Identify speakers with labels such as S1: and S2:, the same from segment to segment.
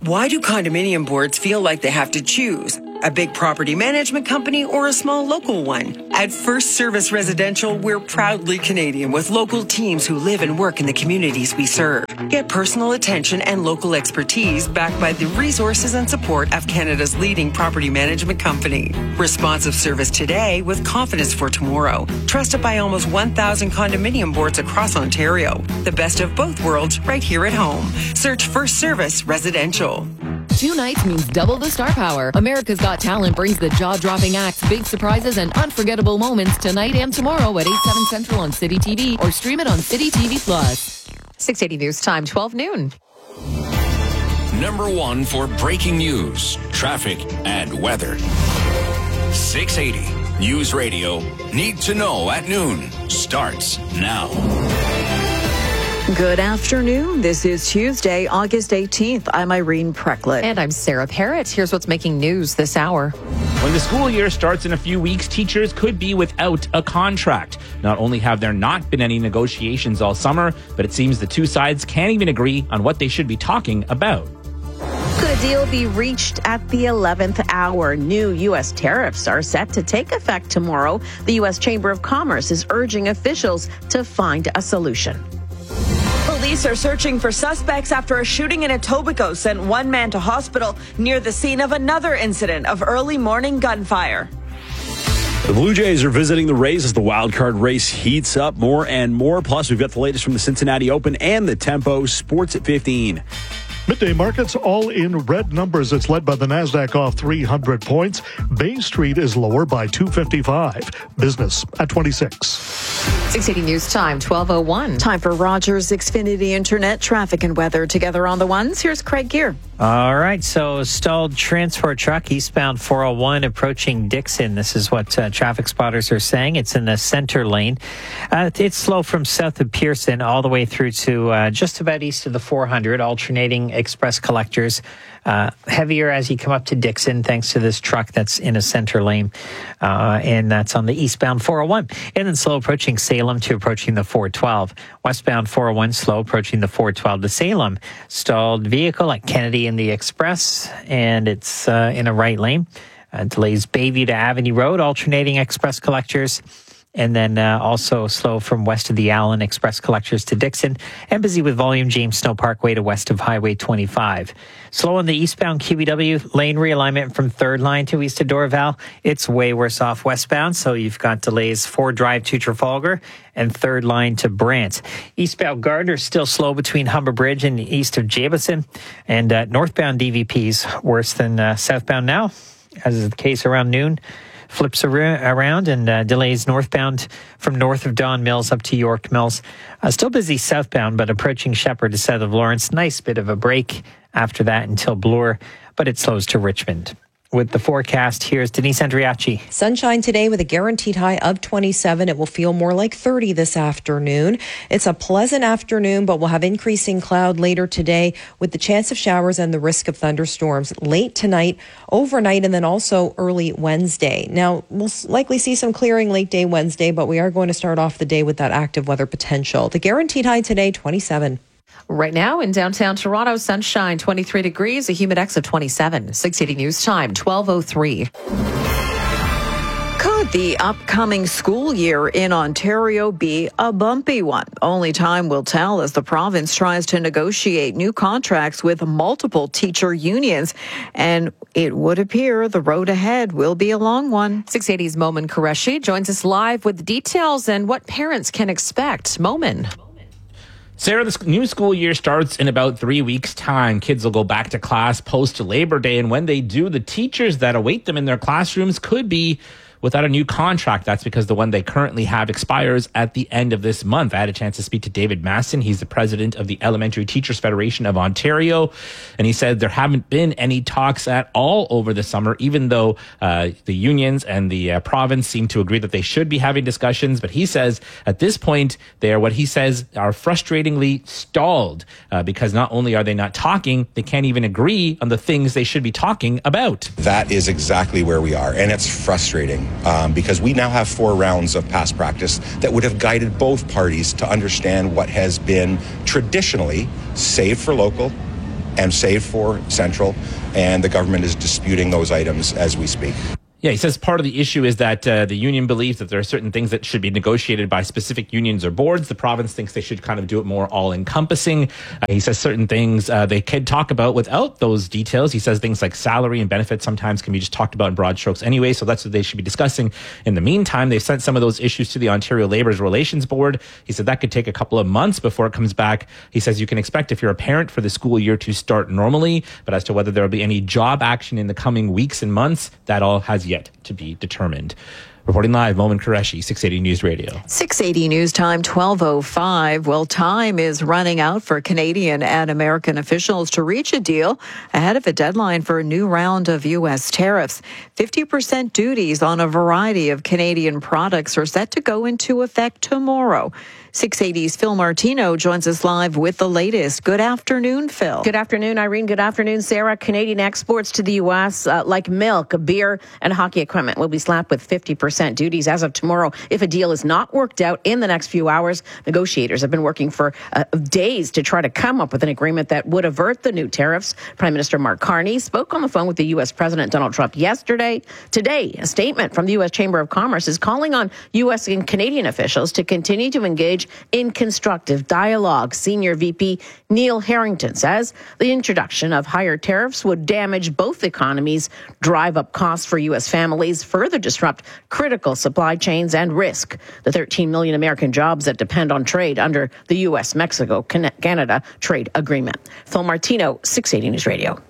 S1: Why do condominium boards feel like they have to choose? A big property management company or a small local one? At First Service Residential, we're proudly Canadian with local teams who live and work in the communities we serve. Get personal attention and local expertise backed by the resources and support of Canada's leading property management company. Responsive service today with confidence for tomorrow. Trusted by almost 1,000 condominium boards across Ontario. The best of both worlds right here at home. Search First Service Residential.
S2: 2 nights means double the star power. America's Got Talent brings the jaw-dropping acts, big surprises, and unforgettable moments tonight and tomorrow at 8/7 Central on City TV or stream it on City TV+.
S3: 680 News Time, 12 noon.
S4: Number 1 for breaking news, traffic, and weather. 680 News Radio. Need to know at noon. Starts now.
S5: Good afternoon. This is Tuesday, August 18th. I'm Irene Precklett.
S3: And I'm Sarah Parrott. Here's what's making news this hour.
S6: When the school year starts in a few weeks, teachers could be without a contract. Not only have there not been any negotiations all summer, but it seems the two sides can't even agree on what they should be talking about.
S5: Could a deal be reached at the 11th hour? New U.S. tariffs are set to take effect tomorrow. The U.S. Chamber of Commerce is urging officials to find a solution.
S7: Police are searching for suspects after a shooting in Etobicoke sent one man to hospital near the scene of another incident of early morning gunfire.
S8: The Blue Jays are visiting the Rays as the wild card race heats up more and more. Plus, we've got the latest from the Cincinnati Open and the Tempo Sports at 15.
S9: Midday markets all in red numbers. It's led by the Nasdaq off 300 points. Bay Street is lower by 255. Business at 26.
S3: 680 News Time, 12:01.
S5: Time for Rogers Xfinity Internet traffic and weather together on the ones. Here's Craig Gear.
S10: All right, so stalled transport truck eastbound 401 approaching Dixon. This is what traffic spotters are saying. It's in the center lane. It's slow from south of Pearson all the way through to just about east of the 400, alternating express collectors. Heavier as you come up to Dixon thanks to this truck that's in a center lane, and that's on the eastbound 401. And then slow approaching Salem to approaching the 412. Westbound 401 slow approaching the 412 to Salem. Stalled vehicle at Kennedy in the express, and it's in a right lane. Delays Bayview to Avenue Road, alternating express collectors. And then also slow from west of the Allen Express collectors to Dixon, and busy with volume James Snow Parkway to west of Highway 25. Slow on the eastbound QEW lane realignment from 3rd line to east of Dorval. It's way worse off westbound, so you've got delays 4 Drive to Trafalgar and 3rd line to Brant. Eastbound Gardner still slow between Humber Bridge and east of Jameson, and northbound DVP's worse than southbound now, as is the case around noon. Flips around and delays northbound from north of Don Mills up to York Mills. Still busy southbound, but approaching Shepherd to south of Lawrence. Nice bit of a break after that until Bloor, but it slows to Richmond. With the forecast, here's Denise Andriachi.
S11: Sunshine today with a guaranteed high of 27. It will feel more like 30 this afternoon. It's a pleasant afternoon, but we'll have increasing cloud later today with the chance of showers and the risk of thunderstorms late tonight, overnight, and then also early Wednesday. Now, we'll likely see some clearing late day Wednesday, but we are going to start off the day with that active weather potential. The guaranteed high today, 27.
S3: Right now in downtown Toronto, sunshine, 23 degrees, a humidex of 27. 680 News Time, 12:03.
S5: Could the upcoming school year in Ontario be a bumpy one? Only time will tell as the province tries to negotiate new contracts with multiple teacher unions. And it would appear the road ahead will be a long one.
S3: 680's Momin Qureshi joins us live with the details and what parents can expect. Momin.
S6: Sarah, the new school year starts in about 3 weeks' time. Kids will go back to class post-Labor Day, and when they do, the teachers that await them in their classrooms could be without a new contract. That's because the one they currently have expires at the end of this month. I had a chance to speak to David Masson. He's the president of the Elementary Teachers Federation of Ontario, and he said there haven't been any talks at all over the summer, even though the unions and the province seem to agree that they should be having discussions. But he says at this point, they are what he says are frustratingly stalled because not only are they not talking, they can't even agree on the things they should be talking about.
S12: That is exactly where we are, and it's frustrating. Because we now have 4 rounds of past practice that would have guided both parties to understand what has been traditionally saved for local, and saved for Central, and the government is disputing those items as we speak.
S6: Yeah, he says part of the issue is that the union believes that there are certain things that should be negotiated by specific unions or boards. The province thinks they should kind of do it more all-encompassing. He says certain things they could talk about without those details. He says things like salary and benefits sometimes can be just talked about in broad strokes anyway, so that's what they should be discussing. In the meantime, they've sent some of those issues to the Ontario Labour Relations Board. He said that could take a couple of months before it comes back. He says you can expect, if you're a parent, for the school year to start normally, but as to whether there will be any job action in the coming weeks and months, that all has yet to be determined. Reporting live, Momin Qureshi, 680 News Radio.
S5: 680 News Time, 12:05. Well, time is running out for Canadian and American officials to reach a deal ahead of a deadline for a new round of U.S. tariffs. 50% duties on a variety of Canadian products are set to go into effect tomorrow. 680's Phil Martino joins us live with the latest. Good afternoon, Phil.
S13: Good afternoon, Irene. Good afternoon, Sarah. Canadian exports to the U.S., like milk, beer, and hockey equipment, will be slapped with 50% duties as of tomorrow. If a deal is not worked out in the next few hours, negotiators have been working for days to try to come up with an agreement that would avert the new tariffs. Prime Minister Mark Carney spoke on the phone with the U.S. President Donald Trump yesterday. Today, a statement from the U.S. Chamber of Commerce is calling on U.S. and Canadian officials to continue to engage in constructive dialogue. Senior VP Neil Harrington says the introduction of higher tariffs would damage both economies, drive up costs for U.S. families, further disrupt critical supply chains, and risk the 13 million American jobs that depend on trade under the U.S.-Mexico-Canada trade agreement. Phil Martino, 680 News Radio.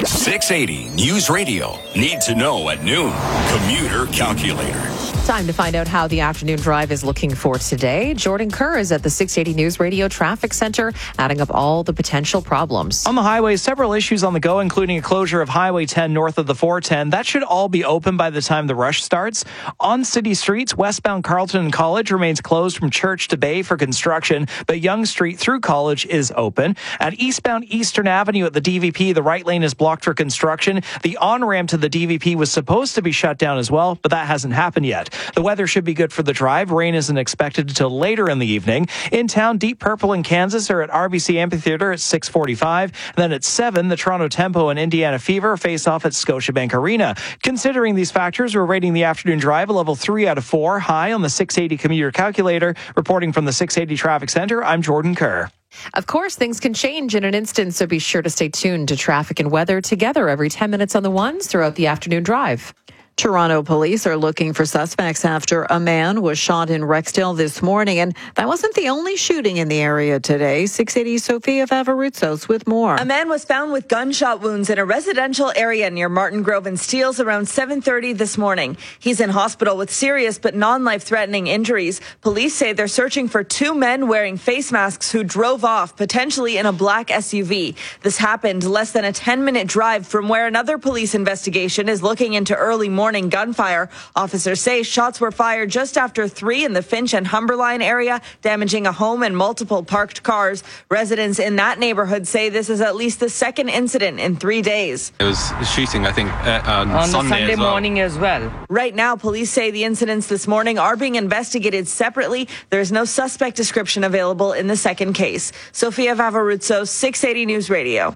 S4: 680 News Radio. Need to know at noon. Commuter Calculator.
S3: Time to find out how the afternoon drive is looking for today. Jordan Kerr is at the 680 News Radio Traffic Center, adding up all the potential problems.
S14: On the highway, several issues on the go, including a closure of Highway 10 north of the 410. That should all be open by the time the rush starts. On city streets, westbound Carleton and College remains closed from Church to Bay for construction, but Yonge Street through College is open. At eastbound Eastern Avenue at the DVP, the right lane is blocked for construction. The on-ramp to the DVP was supposed to be shut down as well, but that hasn't happened yet. The weather should be good for the drive. Rain isn't expected until later in the evening. In town, Deep Purple and Kansas are at RBC Amphitheatre at 6:45. Then at 7, the Toronto Tempo and Indiana Fever face off at Scotiabank Arena. Considering these factors, we're rating the afternoon drive a level 3 out of 4, high on the 680 commuter calculator. Reporting from the 680 Traffic Center, I'm Jordan Kerr.
S3: Of course, things can change in an instant, so be sure to stay tuned to traffic and weather together every 10 minutes on the ones throughout the afternoon drive.
S5: Toronto police are looking for suspects after a man was shot in Rexdale this morning. And that wasn't the only shooting in the area today. 680 Sophia Favaroutsos with more.
S7: A man was found with gunshot wounds in a residential area near Martin Grove and Steeles around 7:30 this morning. He's in hospital with serious but non-life-threatening injuries. Police say they're searching for 2 men wearing face masks who drove off, potentially in a black SUV. This happened less than a 10-minute drive from where another police investigation is looking into early morning gunfire. Officers say shots were fired just after 3 in the Finch and Humberline area, damaging a home and multiple parked cars. Residents in that neighborhood say this is at least the second incident in 3 days.
S15: It was shooting, I think, on
S16: Sunday morning as well.
S7: Right now, police say the incidents this morning are being investigated separately. There's no suspect description available in the second case. Sophia Favaroutsos, 680 News Radio.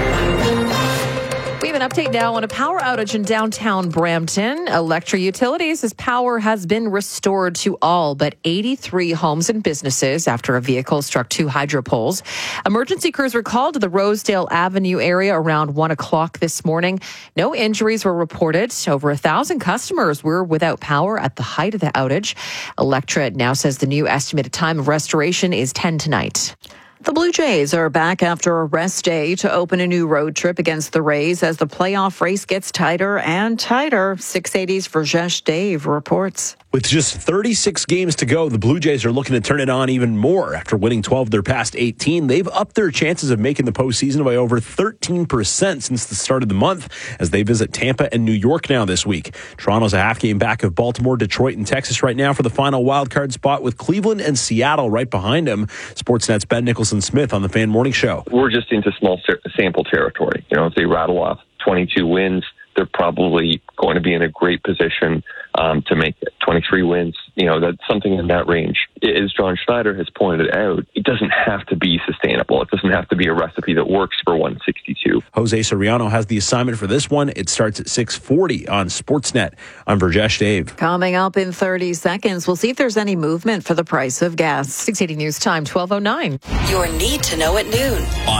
S3: We have an update now on a power outage in downtown Brampton. Electra Utilities says power has been restored to all but 83 homes and businesses after a vehicle struck 2 hydro poles. Emergency crews were called to the Rosedale Avenue area around 1 o'clock this morning. No injuries were reported. Over 1,000 customers were without power at the height of the outage. Electra now says the new estimated time of restoration is 10 tonight.
S5: The Blue Jays are back after a rest day to open a new road trip against the Rays as the playoff race gets tighter and tighter. 680's Verjesh Dave reports.
S8: With just 36 games to go, the Blue Jays are looking to turn it on even more. After winning 12 of their past 18, they've upped their chances of making the postseason by over 13% since the start of the month as they visit Tampa and New York now this week. Toronto's a half game back of Baltimore, Detroit, and Texas right now for the final wildcard spot with Cleveland and Seattle right behind them. Sportsnet's Ben Nicholson-Smith on the Fan Morning Show.
S17: We're just into small sample territory. If they rattle off 22 wins, they're probably going to be in a great position to make it. 23 wins, that's something in that range. As John Schneider has pointed out, it doesn't have to be sustainable. It doesn't have to be a recipe that works for 162.
S8: Jose Soriano has the assignment for this one. It starts at 6:40 on Sportsnet. I'm Burjesh Dave.
S5: Coming up in 30 seconds, we'll see if there's any movement for the price of gas.
S3: 680 News Time, 12:09.
S16: Your Need to Know at noon.